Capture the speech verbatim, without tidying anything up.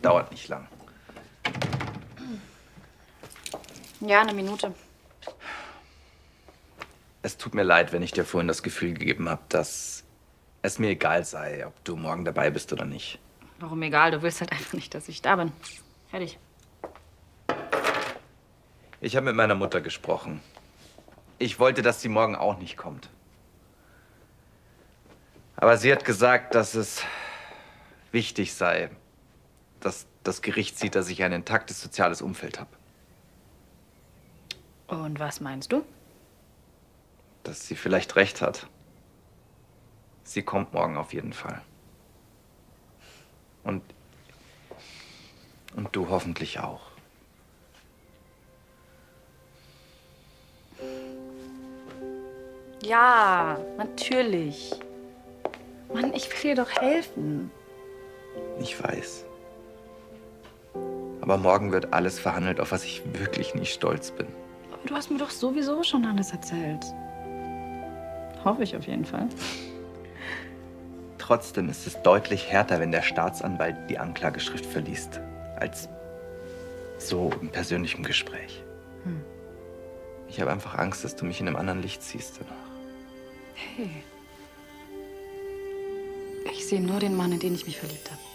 Dauert nicht lang. Ja, eine Minute. Es tut mir leid, wenn ich dir vorhin das Gefühl gegeben habe, dass es mir egal sei, ob du morgen dabei bist oder nicht. Warum egal? Du willst halt einfach nicht, dass ich da bin. Fertig. Ich habe mit meiner Mutter gesprochen. Ich wollte, dass sie morgen auch nicht kommt. Aber sie hat gesagt, dass es wichtig sei, dass das Gericht sieht, dass ich ein intaktes soziales Umfeld habe. Und was meinst du? Dass sie vielleicht recht hat. Sie kommt morgen auf jeden Fall. Und, und du hoffentlich auch. Ja, natürlich. Mann, ich will dir doch helfen. Ich weiß. Aber morgen wird alles verhandelt, auf was ich wirklich nicht stolz bin. Aber du hast mir doch sowieso schon alles erzählt. Hoffe ich auf jeden Fall. Trotzdem ist es deutlich härter, wenn der Staatsanwalt die Anklageschrift verliest, als so im persönlichen Gespräch. Hm. Ich habe einfach Angst, dass du mich in einem anderen Licht siehst danach. Hey. Ich sehe nur den Mann, in den ich mich verliebt habe.